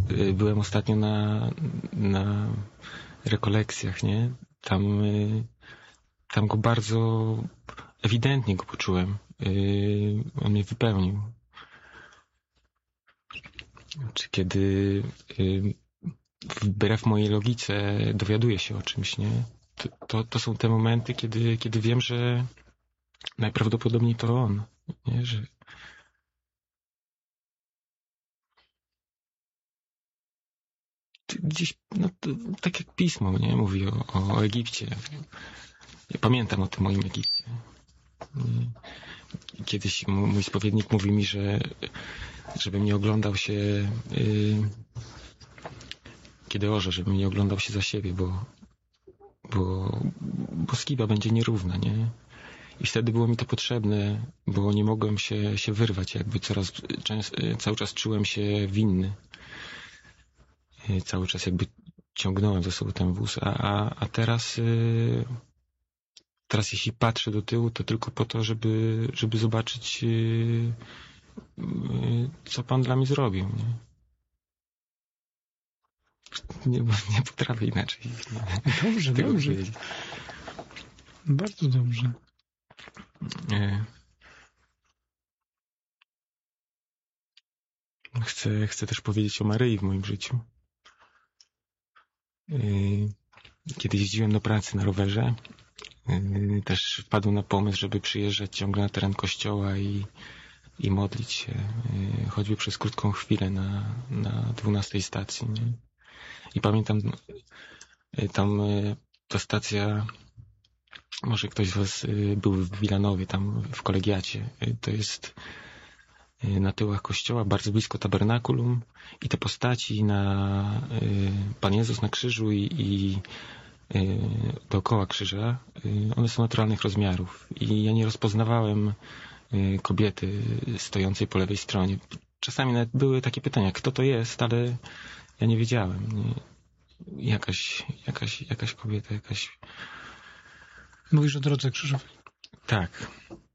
byłem ostatnio na rekolekcjach, nie? Tam go bardzo ewidentnie go poczułem. On mnie wypełnił. Czy kiedy wbrew mojej logice dowiaduję się o czymś, nie? To są te momenty, kiedy wiem, że najprawdopodobniej to on, nie? Że gdzieś, no, tak jak Pismo, nie? Mówi o Egipcie. Ja pamiętam o tym moim Egipcie. Kiedyś mój spowiednik mówi mi, żebym nie oglądał się kiedy orze, żebym nie oglądał się za siebie, bo skiba będzie nierówna, nie? I wtedy było mi to potrzebne, bo nie mogłem się wyrwać, jakby cały czas czułem się winny. Cały czas jakby ciągnąłem ze sobą ten wóz, a teraz jeśli patrzę do tyłu, to tylko po to, żeby zobaczyć, co Pan dla mnie zrobił, nie? Nie potrafię inaczej. Dobrze. Powiedzieć. Bardzo dobrze. Chcę też powiedzieć o Maryi w moim życiu. Kiedy jeździłem do pracy na rowerze, też wpadłem na pomysł, żeby przyjeżdżać ciągle na teren kościoła i modlić się, choćby przez krótką chwilę na 12 stacji. Nie? I pamiętam, tam ta stacja, może ktoś z was był w Wilanowie, tam w kolegiacie, to jest na tyłach kościoła, bardzo blisko tabernakulum, i te postaci Pan Jezus na krzyżu i dookoła krzyża, one są naturalnych rozmiarów i ja nie rozpoznawałem kobiety stojącej po lewej stronie. Czasami nawet były takie pytania, kto to jest, ale ja nie wiedziałem. Jakaś kobieta, jakaś... Mówisz o Drodze Krzyżowej. Tak.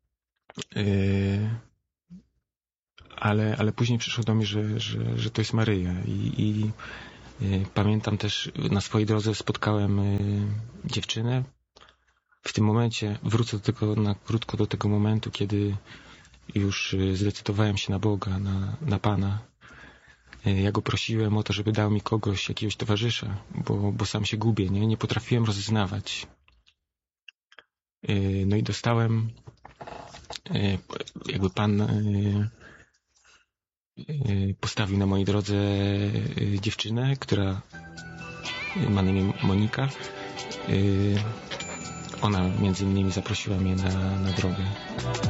Ale później przyszło do mnie, że to jest Maryja i pamiętam też, na swojej drodze spotkałem dziewczynę. W tym momencie wrócę na krótko do tego momentu, kiedy już zdecydowałem się na Boga, na Pana. Ja Go prosiłem o to, żeby dał mi jakiegoś towarzysza, bo sam się gubię, nie potrafiłem rozeznawać. No i dostałem, jakby Pan postawił na mojej drodze dziewczynę, która ma na imię Monika. Ona między innymi zaprosiła mnie na drogę.